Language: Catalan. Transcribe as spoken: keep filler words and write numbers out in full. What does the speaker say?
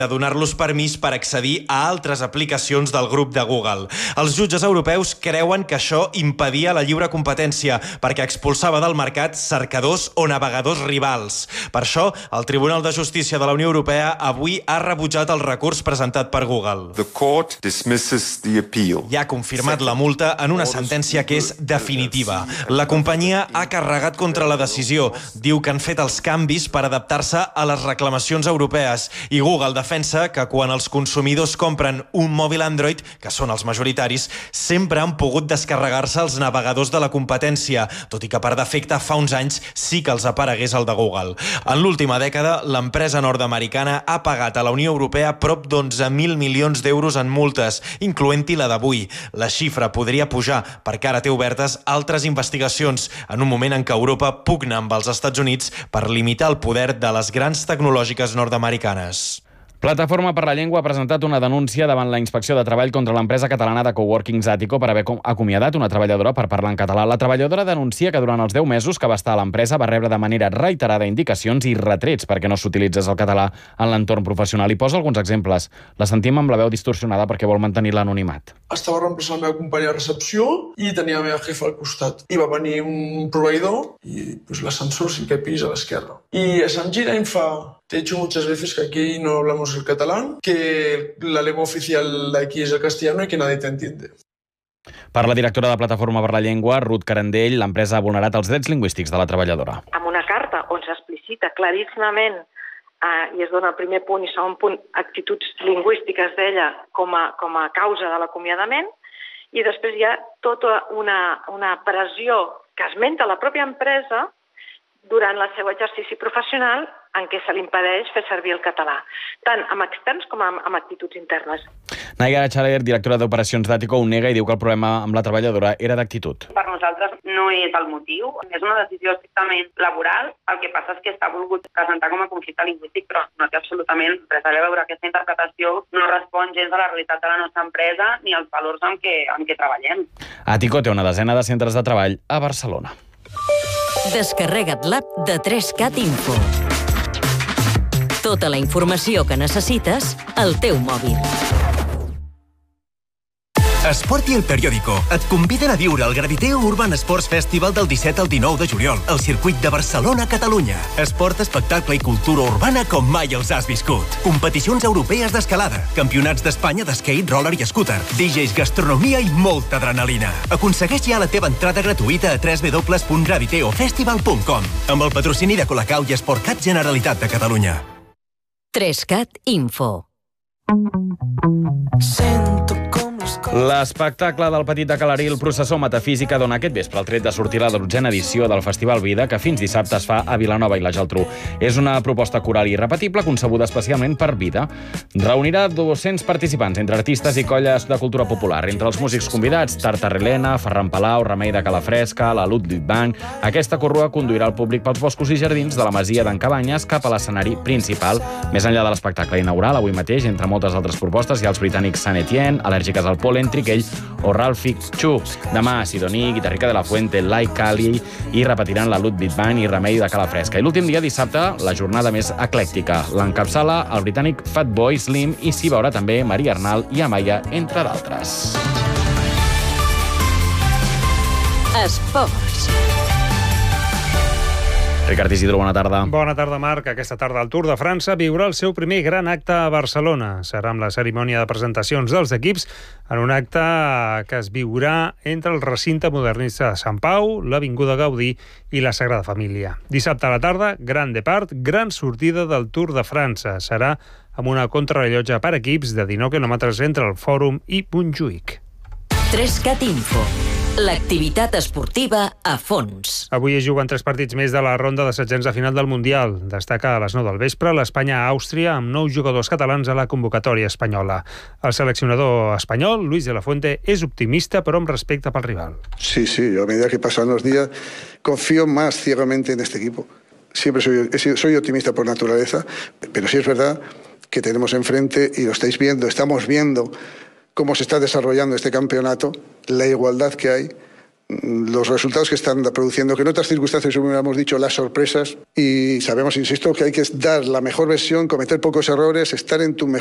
de donar-los permís per accedir a altres aplicacions del grup de Google. Els jutges europeus creuen que això impedia la lliure competència perquè expulsava del mercat cercadors o navegadors rivals. Per això, el Tribunal de Justícia de la Unió Europea avui ha rebutjat el recurs presentat per Google. The court dismisses the appeal. I ha confirmat la multa en una sentència que és definitiva. La companyia ha carregat contra la decisió. Diu que han fet els canvis per adaptar-se a les reclamacions europees i Google defensa defensa que quan els consumidors compren un mòbil Android, que són els majoritaris, sempre han pogut descarregar-se els navegadors de la competència, tot i que per defecte fa uns anys sí que els aparegués el de Google. En l'última dècada, l'empresa nord-americana ha pagat a la Unió Europea prop d'onze mil milions d'euros en multes, incloent-hi la d'avui. La xifra podria pujar perquè ara té obertes altres investigacions en un moment en què Europa pugna amb els Estats Units per limitar el poder de les grans tecnològiques nord-americanes. Plataforma per la Llengua ha presentat una denúncia davant la Inspecció de Treball contra l'empresa catalana de coworking Zatico per haver acomiadat una treballadora per parlar en català. La treballadora denuncia que durant els deu mesos que va estar a l'empresa va rebre de manera reiterada indicacions i retrets perquè no s'utilitzés el català en l'entorn professional. I posa alguns exemples. La sentim amb la veu distorsionada perquè vol mantenir l'anonimat. Estava reemplaçant la meva companya de recepció i tenia la meva jefa al costat. I va venir un proveïdor i pues, l'ascensor cinquè pis a l'esquerra. I se'm gira i em fa... Te he dicho muchas veces que aquí no hablamos el catalán, que la lengua oficial de aquí es el castellano y que nadie te entiende. Per la directora de Plataforma per la Llengua, Ruth Carandell, l'empresa ha vulnerat els drets lingüístics de la treballadora. Amb una carta on s'explicita claríssimament eh, i es dona el primer punt i segon punt actituds lingüístiques d'ella com a, com a causa de l'acomiadament i després hi ha tota una, una pressió que esmenta la pròpia empresa durant el seu exercici professional en què se li impedeix fer servir el català, tant amb externs com amb, amb actituds internes. Nayara Chaler, directora d'Operacions d'Àtico, ho nega i diu que el problema amb la treballadora era d'actitud. Per nosaltres no és el motiu, és una decisió estrictament laboral, el que passa és que s'ha volgut presentar com a conflicte lingüístic, però no té absolutament res a veure. Aquesta interpretació no respon gens a la realitat de la nostra empresa ni als valors amb què, amb què treballem. Àtico té una desena de centres de treball a Barcelona. Descarrega't l'app de tres cat Info. Tota la informació que necessites al teu mòbil. Esport i El Periódico et conviden a viure el Graviteo Urban Sports Festival del disset al dinou de juliol al circuit de Barcelona, Catalunya. Esport, espectacle i cultura urbana com mai els has viscut. Competicions europees d'escalada, campionats d'Espanya d'skate, roller i scooter, D Js, gastronomia i molta adrenalina. Aconsegueix ja la teva entrada gratuïta a w w w punt graviteo festival punt com amb el patrocini de Colacau i Esportcat Generalitat de Catalunya. tres cat Info. L'espectacle del Petit de Calaril, Processó Metafísica, dona aquest vespre el tret de sortir la dotzena edició del Festival Vida, que fins dissabte es fa a Vilanova i la Geltrú. És una proposta coral i irrepetible concebuda especialment per Vida. Reunirà dos-cents participants entre artistes i colles de cultura popular. Entre els músics convidats, Tartarrelena, Ferran Palau, Remei de Calafresca, la Ludwig Bank. Aquesta corrua conduirà el públic pels boscos i jardins de la masia d'en Cabanyes cap a l'escenari principal. Més enllà de l'espectacle inaugural, avui mateix, entre moltes altres propostes, hi ha els britànics Saint Etienne, al·lèrgiques al polen, Triquell o Ralphie Chu. Demà, Sidoní, Guitarrica de la Fuente, Lai Cali i repetiran la Ludwig Band i Remei de Calafresca. I l'últim dia, dissabte, la jornada més eclèctica. L'encapçala el britànic Fatboy Slim i s'hi veurà també Maria Arnal i Amaya, entre d'altres. Esports. Ricard Isidro, bona tarda. Bona tarda, Marc. Aquesta tarda el Tour de França viurà el seu primer gran acte a Barcelona. Serà amb la cerimònia de presentacions dels equips en un acte que es viurà entre el recinte modernista de Sant Pau, l'Avinguda Gaudí i la Sagrada Família. Dissabte a la tarda, gran depart, gran sortida del Tour de França. Serà amb una contrarellotge per equips de dinou quilòmetres entre el Fòrum i Montjuïc. tres cat Info. L'activitat esportiva a fons. Avui es juguen tres partits més de la ronda de setzents de final del Mundial. Destaca a les nou del vespre l'Espanya-Àustria amb nou jugadors catalans a la convocatòria espanyola. El seleccionador espanyol, Luis de la Fuente, és optimista però amb respecte pel rival. Sí, sí, yo a medida que pasan los días confío más ciegamente en este equipo. Siempre soy, soy optimista por naturaleza, pero sí es verdad que tenemos enfrente, y lo estáis viendo, estamos viendo cómo se está desarrollando este campeonato, la igualdad que hay, los resultados que están produciendo, que en otras circunstancias hubiéramos dicho las sorpresas, y sabemos, insisto, que hay que dar la mejor versión, cometer pocos errores, estar en tu mejor